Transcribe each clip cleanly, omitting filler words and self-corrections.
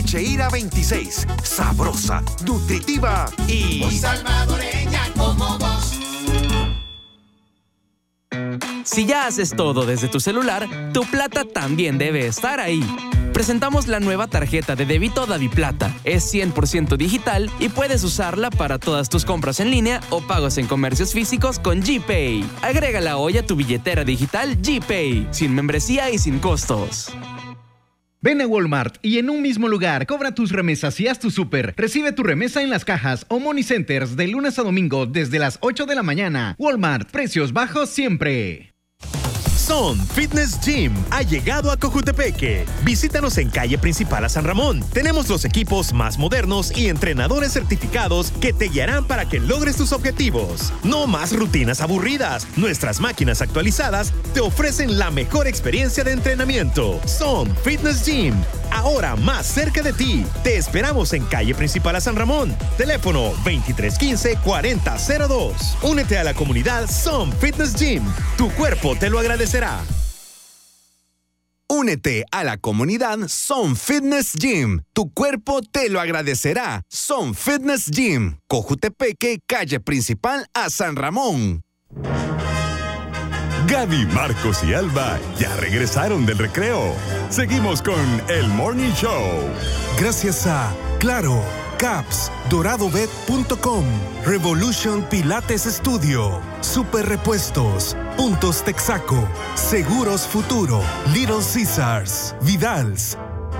Leche Ira 26. Sabrosa, nutritiva y muy salvadoreña como vos. Si ya haces todo desde tu celular, tu plata también debe estar ahí. Presentamos la nueva tarjeta de débito DaviPlata. Es 100% digital y puedes usarla para todas tus compras en línea o pagos en comercios físicos con GPay. Agrégala hoy a tu billetera digital GPay, sin membresía y sin costos. Ven a Walmart y en un mismo lugar cobra tus remesas y haz tu súper. Recibe tu remesa en las cajas o Money Centers de lunes a domingo desde las 8 de la mañana. Walmart, precios bajos siempre. Son Fitness Gym ha llegado a Cojutepeque. Visítanos en calle principal a San Ramón. Tenemos los equipos más modernos y entrenadores certificados que te guiarán para que logres tus objetivos. No más rutinas aburridas. Nuestras máquinas actualizadas te ofrecen la mejor experiencia de entrenamiento. Son Fitness Gym, ahora más cerca de ti. Te esperamos en calle principal a San Ramón. Teléfono 2315-4002. Únete a la comunidad Son Fitness Gym. Tu cuerpo te lo agradecerá. Únete a la comunidad Son Fitness Gym. Tu cuerpo te lo agradecerá. Son Fitness Gym. Cojutepeque, calle principal a San Ramón. Gaby, Marcos y Alba ya regresaron del recreo. Seguimos con el Morning Show. Gracias a Claro, Caps, DoradoBet.com, Revolution Pilates Studio, Super Repuestos, Puntos Texaco, Seguros Futuro, Little Caesars, Vidals.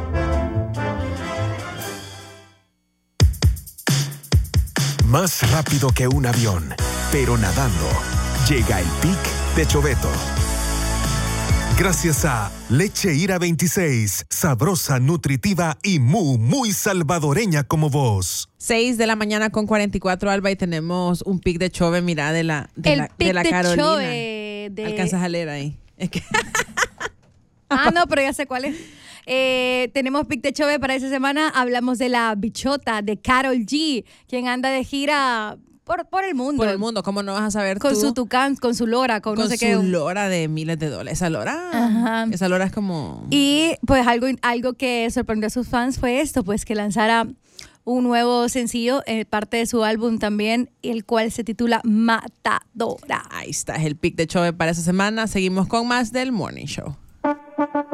Más rápido que un avión, pero nadando, llega el Pic de Choveto. Gracias a Leche Ira 26, sabrosa, nutritiva y muy salvadoreña como vos. 6 de la mañana con 44, Alba, y tenemos un pic de Chove, mira, de la Carolina. Chove Alcanzas a leer ahí. Es que... no, pero ya sé cuál es. Tenemos pic de Chove para esa semana. Hablamos de la bichota de Karol G, quien anda de gira... Por el mundo. Por el mundo, ¿cómo no vas a saber con tú? Su tucán, con su lora, con no sé qué. Con su lora de miles de dólares. Esa lora es como... Y pues algo que sorprendió a sus fans fue esto, pues que lanzara un nuevo sencillo, parte de su álbum también, el cual se titula Matadora. Ahí está, es el pic de Chove para esa semana. Seguimos con más del Morning Show.